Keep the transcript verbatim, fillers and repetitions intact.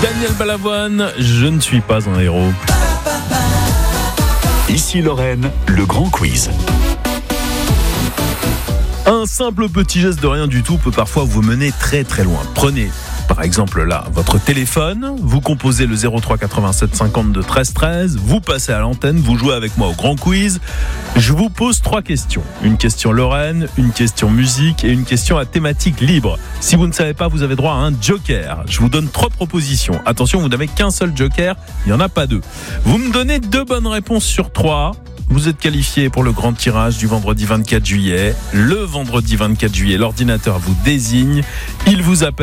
Daniel Balavoine, je ne suis pas un héros. Ici Lorraine, le grand quiz. Un simple petit geste de rien du tout peut parfois vous mener très très loin. Prenez par exemple là votre téléphone, vous composez le zéro trois quatre-vingt-sept cinquante-deux treize treize, vous passez à l'antenne, vous jouez avec moi au grand quiz. Je vous pose trois questions. Une question Lorraine, une question musique et une question à thématique libre. Si vous ne savez pas, vous avez droit à un joker. Je vous donne trois propositions. Attention, vous n'avez qu'un seul joker, il n'y en a pas deux. Vous me donnez deux bonnes réponses sur trois. Vous êtes qualifié pour le grand tirage du vendredi vingt-quatre juillet. Le vendredi vingt-quatre juillet, l'ordinateur vous désigne. Il vous appelle.